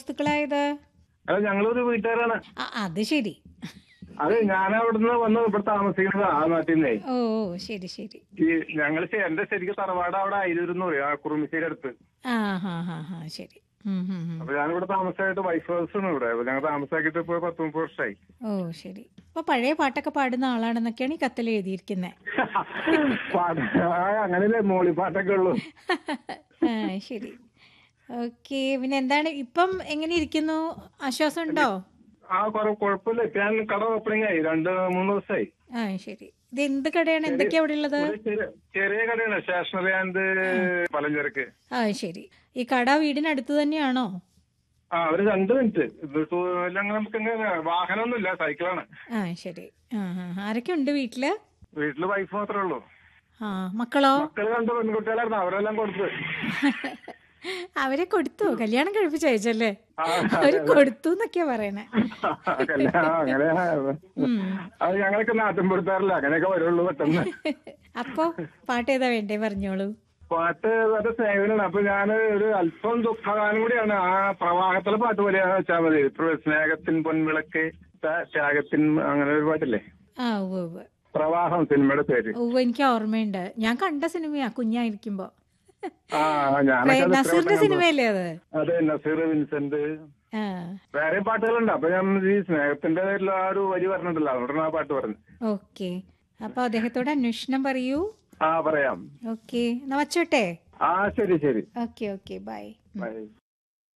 സുഹൃത്തുക്കളായത്? അല്ല, ഞങ്ങളൊരു വീട്ടുകാരാണ്. അത് ശരി. അത് ഞാൻ അവിടുന്ന് വന്ന് ഇവിടെ താമസിക്കുന്നത് ആ നാട്ടിൽ നിന്നേ. ഓ ശരി ശരി. ഈ എന്റെ ശരിക്കും തറവാട് അവിടെ ആയിരൂരെന്ന് പറയും, ആ കുറുമിശ്ശേരി അടുത്ത്. ആ ഹാ ഹാ ഹാ ശരി. അപ്പൊ ഞാനിവിടെ താമസമായിട്ട് വൈഫ് ഹൗസാണ് ഇവിടെ. അപ്പൊ ഞങ്ങൾ താമസാക്കിയിട്ട് ഇപ്പൊ 10-30 വർഷമായി. ഓ ശരി. അപ്പൊ പഴയ പാട്ടൊക്കെ പാടുന്ന ആളാണെന്നൊക്കെയാണ് ഈ കത്തിൽ എഴുതിയിരിക്കുന്നത്. അങ്ങനെയല്ലേ മോളിപ്പാട്ടൊക്കെ ഉള്ളു. ആ ശരി. ഓക്കെ. പിന്നെ എന്താണ് ഇപ്പം എങ്ങനെ ഇരിക്കുന്നു? ആശ്വാസം ഉണ്ടോ? ആ കുഴപ്പമില്ല. ഇപ്പൊ ഞാൻ കട ഓപ്പണിംഗ് ആയി 2-3 ദിവസമായി. ആ ശരി. ഇത് എന്ത് കടയാണ്? എന്തൊക്കെയാ ഇവിടെ ഉള്ളത്? ചെറിയ കടയാണ്, സ്റ്റേഷനറി ആൻഡ് പലചരക്ക്. ആ ശരി. ഈ കട വീടിനടുത്ത് തന്നെയാണോ? ആ, ഒരു 2 മിനിറ്റ്. നമുക്ക് വാഹനമൊന്നുമില്ല, സൈക്കിളാണ്. ആ ശരി. ആരൊക്കെ ഉണ്ട് വീട്ടില്? വീട്ടില് വൈഫ് മാത്രമേ ഉള്ളൂ. ആ മക്കളോ? മക്കള് 2 പെൺകുട്ടികളായിരുന്നു, അവരെല്ലാം കൊടുത്ത്. അവരെ കൊടുത്തു? കല്യാണം കഴിപ്പിച്ചയച്ചല്ലേ? അവര് കൊടുത്തു എന്നൊക്കെയാ പറയണേ. അങ്ങനെ അത് ഞങ്ങളൊക്കെ നാട്ടിൻ പുറത്താറില്ല, അങ്ങനെയൊക്കെ വരുള്ളൂ പെട്ടെന്ന്. അപ്പൊ പാട്ട് ഏതാ വേണ്ടേ പറഞ്ഞോളൂ. പാട്ട് അത് സ്നേഹനാണ്. അപ്പൊ ഞാൻ ഒരു അല്പം ദുഃഖഗാനം കൂടിയാണ്. ആ പ്രവാഹത്തിലെ പാട്ട് പോലെയാന്ന് വെച്ചാൽ മതി. സ്നേഹത്തിൻ പൊൻവിളക്ക്, ത്യാഗത്തിൻ, അങ്ങനെ ഒരു പാട്ടില്ലേ, ആ ഉവ്വ് പ്രവാഹം സിനിമയുടെ പേര്. ഉവ്വ് എനിക്ക് ഓർമ്മയുണ്ട്. ഞാൻ കണ്ട സിനിമയാ കുഞ്ഞായിരിക്കുമ്പോ. ആ, ഞാനൊക്കെ നസീറിന്റെ സിനിമയല്ലേ അത്? അതെ, നസീർ, വിൻസെന്റ്. വേറെ പാട്ടുകളുണ്ട്. അപ്പൊ ഞാൻ ഈ സ്നേഹത്തിന്റെ ആ ഒരു വരി പറഞ്ഞിട്ടല്ലോ, അതുകൊണ്ടാണ് ആ പാട്ട് പറഞ്ഞത്. ഓക്കെ. അപ്പൊ അദ്ദേഹത്തോട് അന്വേഷണം പറയൂ. ആ, പറയാം. ഓക്കെ, എന്നാ വച്ചോട്ടെ. ആ, ശരി ശരി. Okay okay, by. ബൈ.